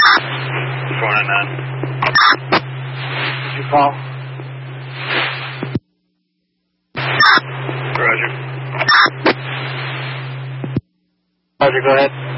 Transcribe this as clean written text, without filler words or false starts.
499. Did you call? Roger. Roger, go ahead.